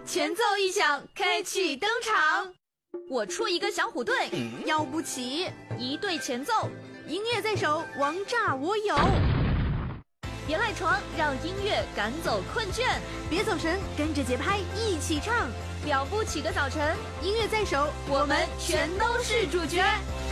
前奏一响，开启登场。我出一个小虎队， 要不起； 一对前奏， 音乐在手，王炸我有。 别赖床，让音乐赶走困倦； 别走神，跟着节拍一起唱。 了不起的早晨， 音乐在手， 我们全都是主角。